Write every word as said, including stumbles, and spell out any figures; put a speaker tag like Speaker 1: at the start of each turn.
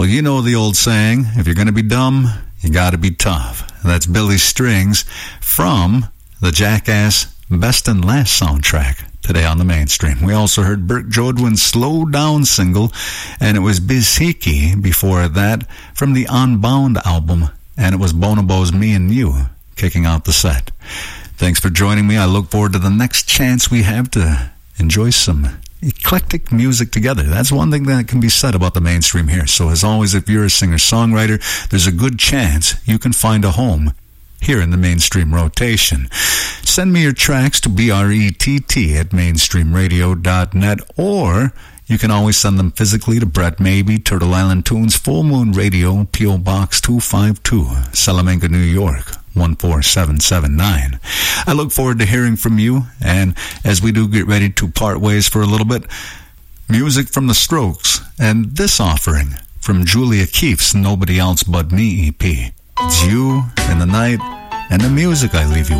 Speaker 1: Well, you know the old saying, if you're going to be dumb, you got to be tough. That's Billy Strings from the Jackass Best and Last soundtrack today on the Mainstream. We also heard Burt Jodwin's Slow Down single, and it was Bizhiki before that from the Unbound album, and it was Bonobo's Me and You kicking out the set. Thanks for joining me. I look forward to the next chance we have to enjoy some eclectic music together. That's one thing that can be said about the Mainstream here. So as always, if you're a singer-songwriter, there's a good chance you can find a home here in the Mainstream rotation. Send me your tracks to B R E T T at mainstream radio dot net, or you can always send them physically to Brett Maybe, Turtle Island Tunes, Full Moon Radio, P O Box two five two, Salamanca, New York, one four seven seven nine. I look forward to hearing from you, and as we do get ready to part ways for a little bit, music from the Strokes, and this offering from Julia Keefe's Nobody Else But Me E P. It's you and the night and the music I leave you